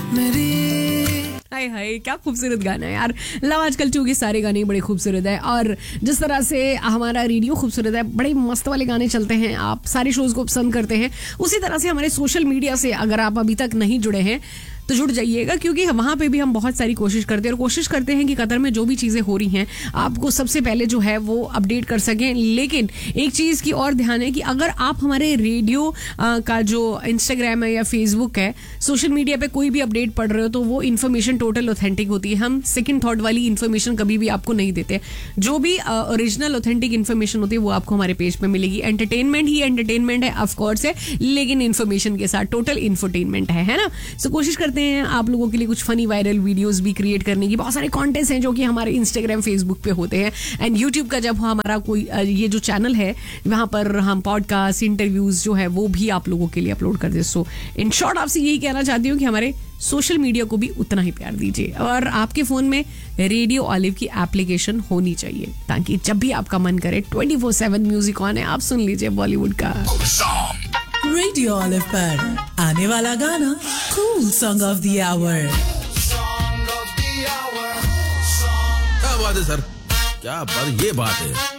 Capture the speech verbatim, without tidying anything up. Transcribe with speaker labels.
Speaker 1: मेरी।
Speaker 2: हाय हाय, क्या खूबसूरत गाना है यार। लव आजकल टू के सारे गाने बड़े खूबसूरत है, और जिस तरह से हमारा रेडियो खूबसूरत है, बड़े मस्त वाले गाने चलते हैं, आप सारे शोज को पसंद करते हैं, उसी तरह से हमारे सोशल मीडिया से अगर आप अभी तक नहीं जुड़े हैं तो जुड़ जाइएगा, क्योंकि वहां पे भी हम बहुत सारी कोशिश करते हैं और कोशिश करते हैं कि कतर में जो भी चीजें हो रही हैं आपको सबसे पहले जो है वो अपडेट कर सकें। लेकिन एक चीज की और ध्यान है कि अगर आप हमारे रेडियो आ, का जो इंस्टाग्राम है या फेसबुक है, सोशल मीडिया पे कोई भी अपडेट पढ़ रहे हो तो वो इन्फॉर्मेशन टोटल ऑथेंटिक होती है। हम सेकंड थॉट वाली इन्फॉर्मेशन कभी भी आपको नहीं देते। जो भी ओरिजिनल ऑथेंटिक इन्फॉर्मेशन होती है वो आपको हमारे पेज पे मिलेगी। एंटरटेनमेंट ही एंटरटेनमेंट है ऑफकोर्स है, लेकिन इन्फॉर्मेशन के साथ टोटल इन्फोटेनमेंट है, है ना। सो कोशिश करते हैं आप लोगों के लिए कुछ फनी वायरल वीडियोस भी क्रिएट करने की। बहुत सारे कॉन्टेंट्स हैं जो कि हमारे इंस्टाग्राम फेसबुक पे होते हैं, एंड यूट्यूब का जब हमारा कोई ये जो चैनल है वहां पर हम पॉडकास्ट इंटरव्यूज जो है वो भी आप लोगों के लिए अपलोड करते हैं। सो इन शॉर्ट आपसे यही कहना चाहती हूँ कि हमारे सोशल मीडिया को भी उतना ही प्यार दीजिए, और आपके फोन में रेडियो ऑलिव की एप्लीकेशन होनी चाहिए ताकि जब भी आपका मन करे twenty four seven music on है, आप सुन लीजिए बॉलीवुड का।
Speaker 1: रेडियो ऑलिव पर आने वाला गाना cool song of the our.
Speaker 3: क्या बात है सर, क्या बात, ये बात है।